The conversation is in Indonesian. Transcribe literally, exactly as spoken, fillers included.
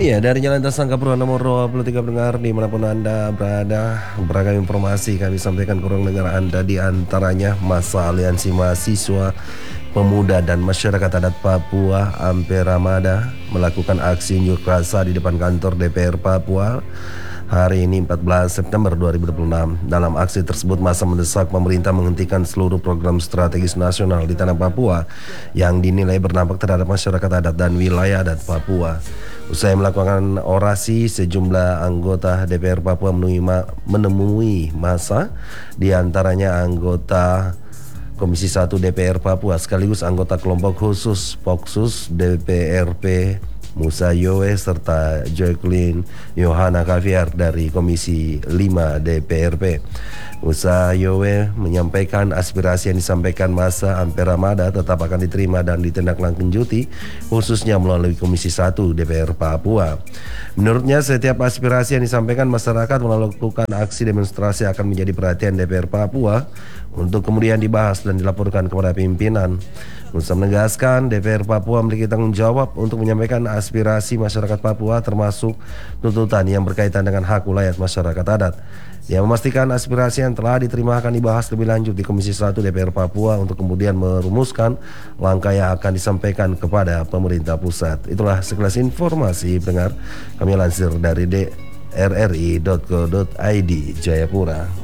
Iya, dari Jalan Tasangkapura nomor dua puluh tiga pendengar dimanapun Anda berada, beragam informasi kami sampaikan ke ruang dengar Anda, di antaranya masa Aliansi Mahasiswa Pemuda dan Masyarakat Adat Papua Ampera Mada melakukan aksi unjuk rasa di depan kantor D P R Papua hari ini empat belas September dua ribu dua puluh enam. Dalam aksi tersebut massa mendesak pemerintah menghentikan seluruh program strategis nasional di tanah Papua yang dinilai berdampak terhadap masyarakat adat dan wilayah adat Papua. Usai melakukan orasi, sejumlah anggota D P R Papua menemui, menemui massa, di antaranya anggota Komisi satu D P R Papua sekaligus anggota kelompok khusus Poksus D P R P Musa Yowe serta Jacqueline Yohana Kaviar dari Komisi lima D P R P. Musa Yowe menyampaikan aspirasi yang disampaikan massa Ampera Mada tetap akan diterima dan ditindaklanjuti khususnya melalui Komisi satu D P R Papua. Menurutnya setiap aspirasi yang disampaikan masyarakat melakukan aksi demonstrasi akan menjadi perhatian D P R Papua untuk kemudian dibahas dan dilaporkan kepada pimpinan. Musa menegaskan D P R Papua memiliki tanggung jawab untuk menyampaikan aspirasi masyarakat Papua termasuk tuntutan yang berkaitan dengan hak wilayah masyarakat adat. Dia memastikan aspirasi yang telah diterima akan dibahas lebih lanjut di Komisi satu D P R Papua untuk kemudian merumuskan langkah yang akan disampaikan kepada pemerintah pusat. Itulah sekilas informasi pendengar kami lansir dari d r r i dot co dot i d Jayapura.